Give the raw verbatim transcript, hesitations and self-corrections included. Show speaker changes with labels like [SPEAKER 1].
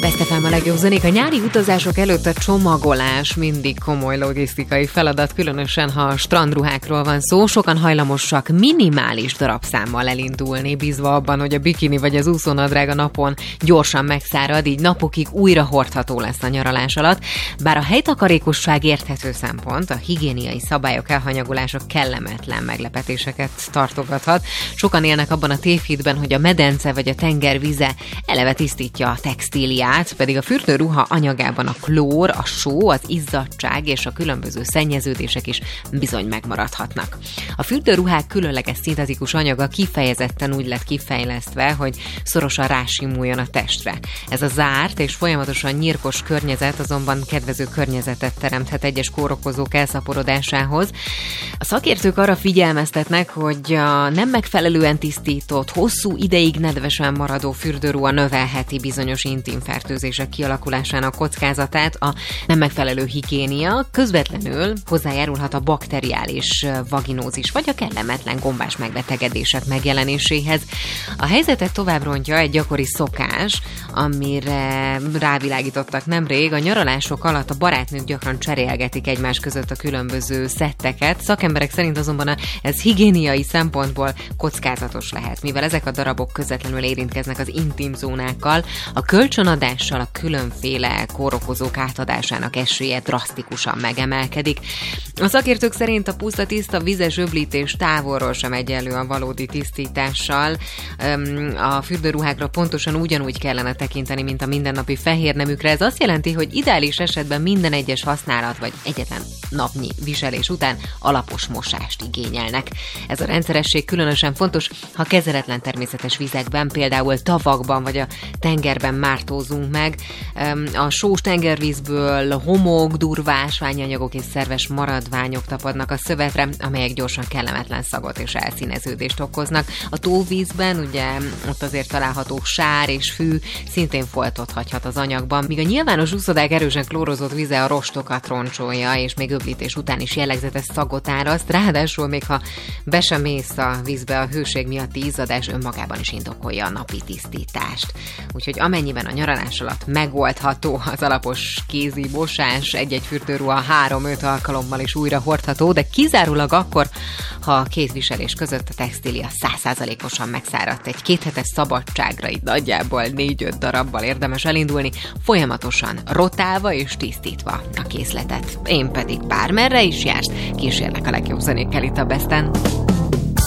[SPEAKER 1] Best ef em a legjobb zenék. A nyári utazások előtt a csomagolás mindig komoly logisztikai feladat, különösen ha a strandruhákról van szó. Sokan hajlamosak minimális darabszámmal elindulni, bízva abban, hogy a bikini vagy az úszónadrág a napon gyorsan megszárad, így napokig újra hordható lesz a nyaralás alatt. Bár a helytakarékosság érthető szempont, a higiéniai szabályok elhanyagolása kellemetlen meglepetéseket tartogathat. Sokan élnek abban a tévhitben, hogy a medence vagy a tenger vize eleve tisztítja a textíliát, pedig a fürdőruha anyagában a klór, a só, az izzadtság és a különböző szennyeződések is bizony megmaradhatnak. A fürdőruhák különleges szintetikus anyaga kifejezetten úgy lett kifejlesztve, hogy szorosan rásimuljon a testre. Ez a zárt és folyamatosan nyírkos környezet azonban kedvező környezetet teremthet egyes kórokozók elszaporodásához. A szakértők arra figyelmeztetnek, hogy a nem megfelelően tisztított, hosszú ideig nedvesen maradó fürdőruha növelheti bizonyos intim fertőzések kialakulásának kockázatát. A nem megfelelő higiénia közvetlenül hozzájárulhat a bakteriális vaginózis vagy a kellemetlen gombás megbetegedések megjelenéséhez. A helyzetet tovább rontja egy gyakori szokás, amire rávilágítottak nemrég. A nyaralások alatt a barátnők gyakran cserélgetik egymás között a különböző szetteket. Szakemberek szerint azonban ez higiéniai szempontból kockázatos lehet, mivel ezek a darabok közvetlenül érintkeznek az intim zónákkal. A kölcsönadással a különféle kórokozók átadásának esélye drasztikusan megemelkedik. A szakértők szerint a puszta tiszta vizes öblítés távolról sem egyenlő a valódi tisztítással. A fürdőruhákra pontosan ugyanúgy kellene tekinteni, mint a mindennapi fehérneműkre. Ez azt jelenti, hogy ideális esetben minden egyes használat vagy egyetlen napnyi viselés után alapos mosást igényelnek. Ez a rendszeresség különösen fontos, ha kezeletlen természetes vizekben, például tavakban vagy a tengerben mártózunk meg. A sós tengervízből homok, durva ásványanyagok és szerves maradványok tapadnak a szövetre, amelyek gyorsan kellemetlen szagot és elszíneződést okoznak. A tóvízben ugye ott azért található sár és fű szintén foltot hagyhat az anyagban, míg a nyilvános úszodák erősen klórozott vize a rostokat roncsolja, és még öblítés után is jellegzetes szagot áraszt, ráadásul még ha be sem mész a vízbe, a hőség miatti izzadás önmagában is indokolja a napi tisztítást. Úgyhogy amennyiben a nyaralás alatt megoldható az alapos kézi mosás, egy-egy fürdőruha három-öt alkalommal is újra hordható, de kizárólag akkor, ha a két viselés között a textília száz százalékosan megszáradt. Egy kéthetes szabadságra így nagyjából négy-öt darabbal érdemes elindulni, folyamatosan rotálva és tisztítva a készletet. Én pedig bármerre is jársz, kísérlek a legjobb zenékkel itt a Besten.